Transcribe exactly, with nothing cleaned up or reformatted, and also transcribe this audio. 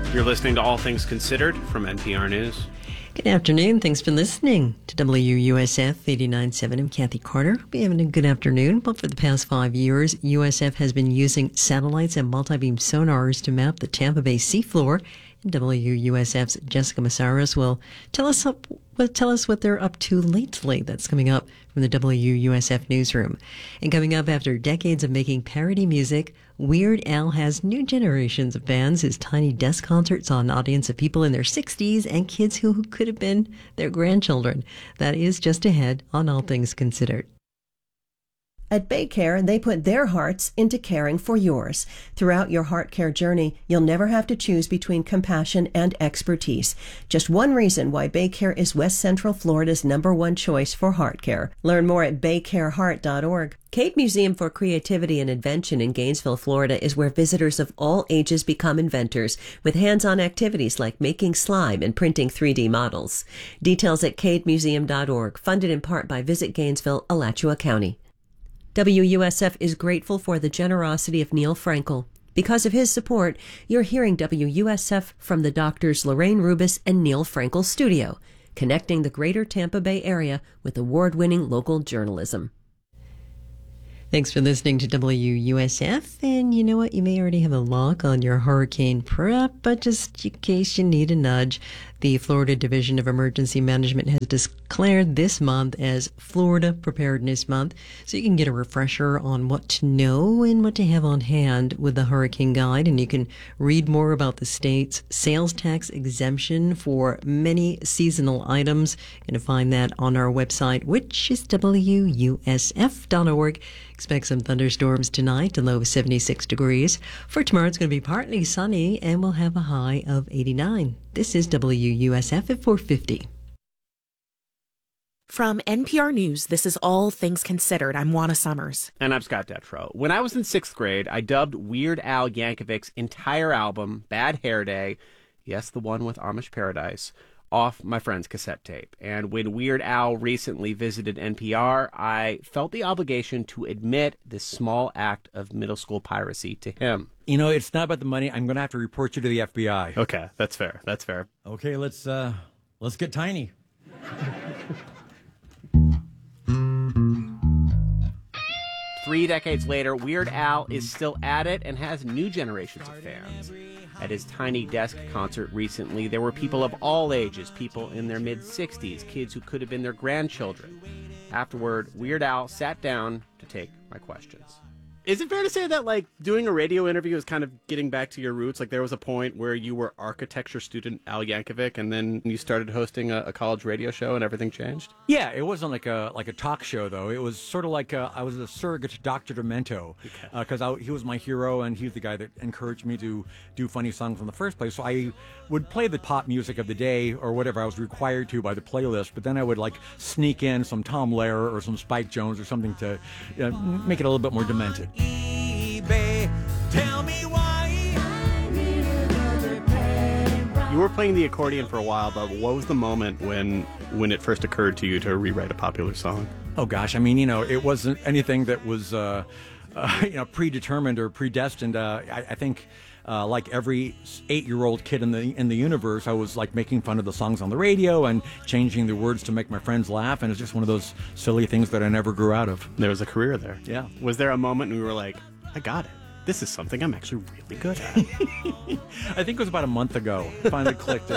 You're listening to All Things Considered from N P R News. Good afternoon. Thanks for listening to W U S F eighty-nine point seven. I'm Kathy Carter. Hope you're having a good afternoon. Well, for the past five years, U S F has been using satellites and multi-beam sonars to map the Tampa Bay seafloor. And W U S F's Jessica Massaros will tell us up, will tell us what they're up to lately. That's coming up from the W U S F newsroom. And coming up, after decades of making parody music, Weird Al has new generations of fans. His Tiny Desk concert saw an audience of people in their sixties and kids who could have been their grandchildren. That is just ahead on All Things Considered. At BayCare, they put their hearts into caring for yours. Throughout your heart care journey, you'll never have to choose between compassion and expertise. Just one reason why BayCare is West Central Florida's number one choice for heart care. Learn more at bay care heart dot org. Cade Museum for Creativity and Invention in Gainesville, Florida is where visitors of all ages become inventors with hands-on activities like making slime and printing three D models. Details at cade museum dot org, funded in part by Visit Gainesville, Alachua County. W U S F is grateful for the generosity of Neil Frankel. Because of his support, you're hearing W U S F from the doctors Lorraine Rubis and Neil Frankel Studio, connecting the greater Tampa Bay area with award-winning local journalism. Thanks for listening to W U S F. And you know what? You may already have a lock on your hurricane prep, but just in case you need a nudge, the Florida Division of Emergency Management has declared this month as Florida Preparedness Month, so you can get a refresher on what to know and what to have on hand with the Hurricane Guide. And you can read more about the state's sales tax exemption for many seasonal items. You're going to find that on our website, which is W U S F dot org. Expect some thunderstorms tonight, a low of seventy-six degrees. For tomorrow, it's going to be partly sunny, and we'll have a high of eighty-nine. This is W U S F at four fifty. From N P R News, this is All Things Considered. I'm Juana Summers. And I'm Scott Detrow. When I was in sixth grade, I dubbed Weird Al Yankovic's entire album, Bad Hair Day, yes, the one with Amish Paradise, off my friend's cassette tape. And when Weird Al recently visited N P R, I felt the obligation to admit this small act of middle school piracy to him. You know, it's not about the money. I'm going to have to report you to the F B I. Okay, that's fair. That's fair. Okay, let's uh, let's get tiny. Three decades later, Weird Al is still at it and has new generations of fans. At his Tiny Desk concert recently, there were people of all ages, people in their mid-sixties, kids who could have been their grandchildren. Afterward, Weird Al sat down to take my questions. Is it fair to say that, like, doing a radio interview is kind of getting back to your roots? Like, there was a point where you were architecture student Al Yankovic, and then you started hosting a, a college radio show, and everything changed? Yeah, it wasn't like a like a talk show, though. It was sort of like a, I was a surrogate to Doctor Demento, because okay. uh, he was my hero, and he was the guy that encouraged me to do funny songs in the first place. So I would play the pop music of the day, or whatever I was required to by the playlist, but then I would, like, sneak in some Tom Lehrer or some Spike Jones or something to you know, make it a little bit more demented. Tell me why. You were playing the accordion for a while, but what was the moment when when it first occurred to you to rewrite a popular song? Oh gosh, I mean, you know, it wasn't anything that was uh, uh, you know predetermined or predestined. Uh, I, I think. Uh, like every eight-year-old kid in the in the universe, I was like making fun of the songs on the radio and changing the words to make my friends laugh, and it's just one of those silly things that I never grew out of. There was a career there. Yeah. Was there a moment when we were like, I got it. This is something I'm actually really good at. I think it was about a month ago. Finally clicked.